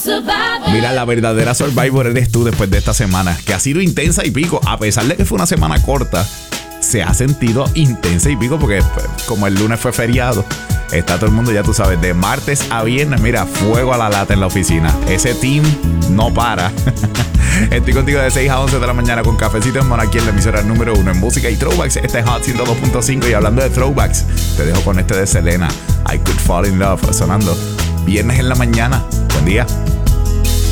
Mira, la verdadera Survivor eres tú después de esta semana, que ha sido intensa y pico. A pesar de que fue una semana corta, se ha sentido intensa y pico porque como el lunes fue feriado, está todo el mundo, ya tú sabes, de martes a viernes, mira, fuego a la lata en la oficina. Ese team no para. Estoy contigo de 6 a 11 de la mañana con Cafecito en Mano, aquí en la emisora número 1 en música y throwbacks. Este es Hot 102.5 y hablando de throwbacks, te dejo con este de Selena, I Could Fall in Love, sonando viernes en la mañana. Buen día.